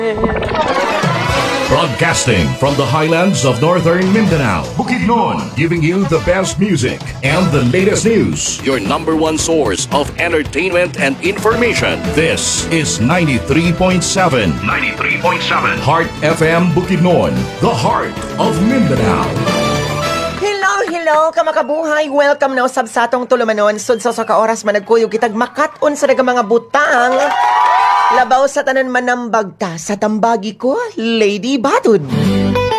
Broadcasting from the highlands of northern Mindanao, Bukidnon, giving you the best music and the latest news. Your number one source of entertainment and information. This is 93.7. 93.7. Heart FM Bukidnon, the heart of Mindanao. Hello, kamakabuhay. Welcome na usab sa atong tulumanon. Sud sa kaoras managkuyog kitag makat-on sa dagang mga butang. Labaw sa tanan manambagta sa tambagi ko, Lady Batud.